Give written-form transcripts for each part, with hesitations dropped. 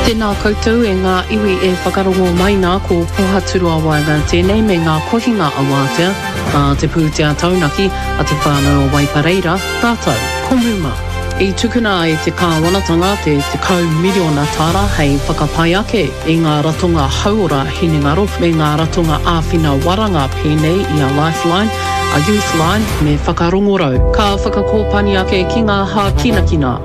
Tēnā koutou e ngā iwi e whakarongo mai nā ko pohaturua waiga tēnei me ngā kohinga awātea, te pūtea taunaki a te whānau o Waipareira, tātou, komuma. I tukuna e te kāwanatanga te kau miliona tāra hei whakapai ake i ngā ratonga hauora hinengaro me ngā ratonga āwhina waranga pēnei i a Lifeline, a Youthline me whakarongorau. Ka whakakōpani ake ki ngā hā kinakina.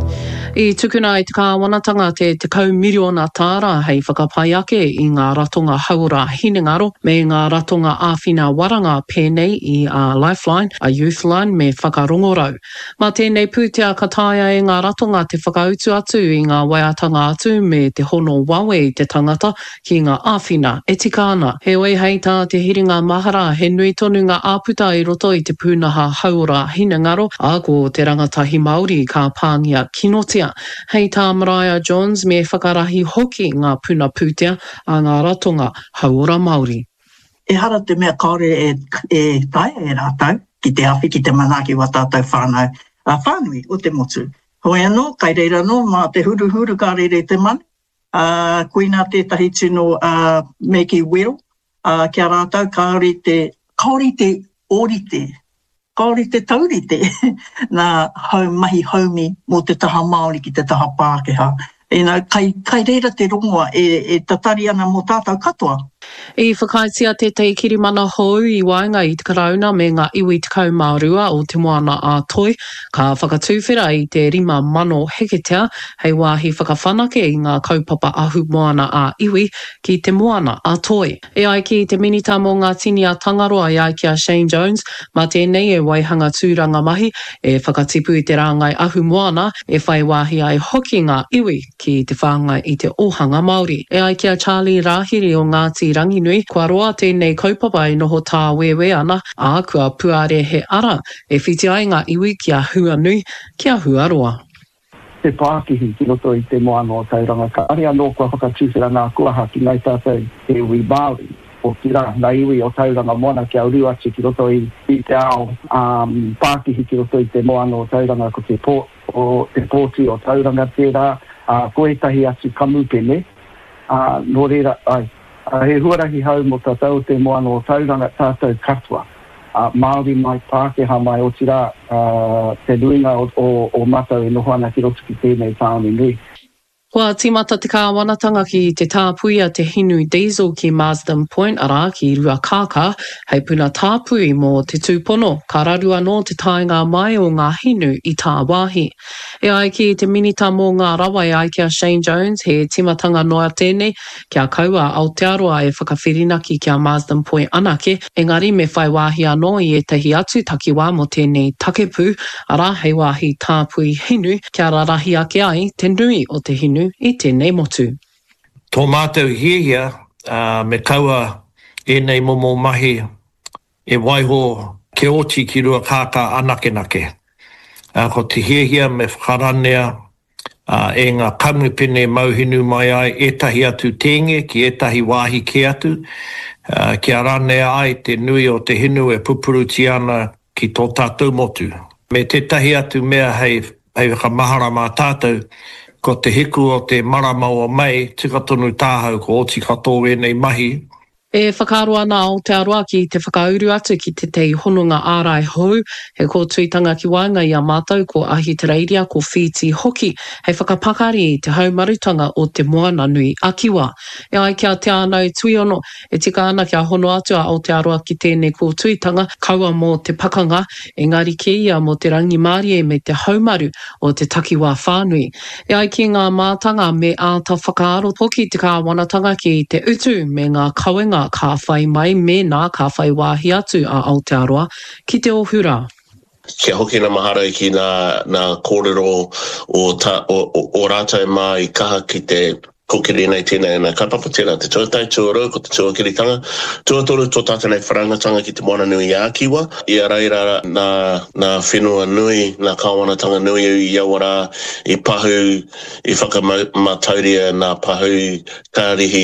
I tukuna i te kāwanatanga te kau miliona tāra hei whakapai ake i ngā ratonga hauora hinengaro me ngā ratonga āwhina waranga pēnei i a Lifeline, a Youthline me whakarongorau. Mā tēnei pūtea kataia e ngā ratonga te whakautu atu i ngā waiatanga atu me te hono wawe i te tangata ki ngā āwhina e tika ana. He oi hei tā te hiringa mahara he nui tonu ngā āputa i roto i te pūnaha hauora hinengaro a ko te rangatahi Māori ka pāngia kinotia. Hei tā Mariah Jones me whakarahi hoki ngā puna pūtea a ngā ratonga hauora Māori. E hara te mea kaore e taia e rātau, ki te awhi, ki te manaki wa tātou whānau, whānui o te motu. Hoi anō, kai reira no, mā te huru ka reire te mani, koina tētahi tino Meki Wero, kia rātau, kaori te orite, kaori te taurite, nā mahi haumi mō te taha Māori ki te taha Pākehā. Kai reira te rongoa e tatari ana mō tātou katoa. I whakaitia te kirimana hou i wainga i te karauna me ngā iwi te kau Mārua o te moana a Toi, ka whakatūwhera i te 5 mano heketea hei wāhi whakawhanake i ngā kaupapa ahu moana a iwi ki te moana a Toi. E ai ki te minita mō ngā tini a Tangaroa i ai ki a Shane Jones, mā tēnei e waihanga tūranga mahi e whakatipu i te rāngai ahu moana e whai wāhi ai hoki ngā iwi ki te whāngai i te ohanga Māori. E ai ki a Charlie Rahiri o Ngāti Ranginui, kua roa tēnei kaupapa i noho tā wewe ana, a kua puare he ara, e whiti ai ngā iwi kia hua nui, kia hua roa. Te Pākihi ki roto i te moana o tauranga, ka ari anō kua whakatūwhera ngā kuaha ki ngai tātou te iwi Māori, o tira ngā iwi o tauranga moana kia uru atu ki roto i te ao, Pākihi ki roto i te moana o tauranga ko te pōti o tauranga tērā, koetahi atu kamupene, nō reira, he huarahi hau mo tātou te moana o tauranga tātou katoa. Māori mai, Pākehā mai o tira te nuinga o matau e noho ana ki roto ki tēnei tāone nui. Kua timata te kāwanatanga ki te tāpuia te hinu diesel ki Marsden Point ara ki Ruakaka, hei puna tāpui mō te tūpono, ka rarua no te tainga mai o ngā hinu i tā wāhi. E ai ki te minita mō ngā rawa e ai kia Shane Jones, he timatanga noa tēnei, kia kaua Aotearoa e whakawhirinaki kia Marsden Point anake, engari me whai wāhi anō i e tehi atu takiwā mo tēnei takepu, ara hei wāhi tāpui hinu, kia rarahi ake ai te nui o te hinu i tēnei motu. Tō mātou hiehia me kaua e nei momo mahi e waiho ke oti ki Ruakaka anake. Ko te hiehia me whakaranea e ngā kamupene mauhinu mai ai etahi atu tenge ki etahi wāhi ke atu. Kia ranea ai te nui o te hinu e pupuruti ana ki tō tātou motu. Me tētahi atu mea hei whakamahara mā tātou, ko te hiku o te marama o mai, tika tonu tāhau ko oti katoa nei mahi. E whakaroa nā Aotearoa ki te whakauru atu ki te hononga ārai hou, he ko tuitanga ki wainga i a mātou ko Ahitereiria ko Whiti Hoki, hei whakapakari i te haumarutanga o te moana nui akiwa. E ai kia te anau tuiono, e tika ana kia hono atu a Aotearoa ki tēnei ko tuitanga, kaua mō te pakanga, engari ke ia mō te rangi Māori me te haumaru o te takiwā whānui. E ai ki ngā mātanga me āta whakaaro hoki te kāwanatanga ki te utu me ngā kawenga ka whai mai me nā ka whai wāhi atu a Aotearoa ki te ohura. Kia hoki na mahara ki nā kōrero o rātai mai kaha ki te kokiri nei tēnei nā kaipapa tēnā te tuatai tuarau ko te tuakiritanga. Tuatoru tō tātenei wharangatanga ki te moana nui i Ākiwa. Ia reira nā whenua nui, nā kāwanatanga nui i Iawara, i pahu, i whakamatauria nā pahu kārihi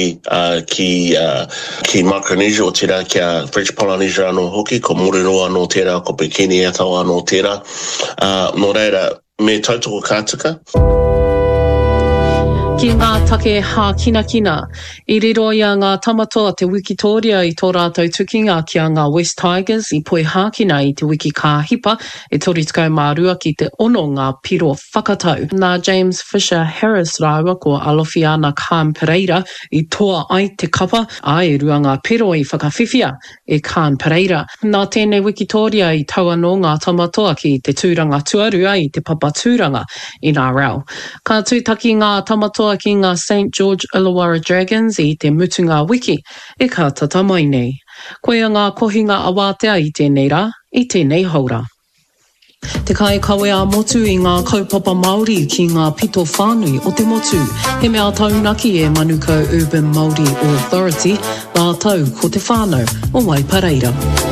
ki Micronesia o tērā kia French Polynesia anō hoki, ko Moriroa anō tērā, ko Bikini Atoll anō tērā. Nō reira, me tautoko kātika. Ki ngā take hā kina kina, I riro ia ngā tamatoa te Wikitoria I tō rātou tukinga ki a ngā West Tigers I poe hākina I te wiki kā hipa e tori tukau mārua ki te ono ngā piro whakatau. Nā James Fisher Harris rāua ko Alofiana Khan Pereira I toa ai te kapa a e rua ngā piro I whakawhiwhia e Khan Pereira. Nā tēnei Wikitoria I tau anō ngā tamatoa ki te tūranga tuarua I te papa tūranga NRL. Ka tūtaki ngā tamatoa ki ngā St. George Illawarra Dragons I te mutunga wiki e ka tata mai nei. Koe a ngā kohinga awātea I tēnei rā, I tēnei haura. Te kai kawe a motu I ngā kaupapa Māori ki ngā pito whānui o te motu. He mea taunaki e Manukau Urban Māori Authority, ngā tau ko te whānau o Waipareira.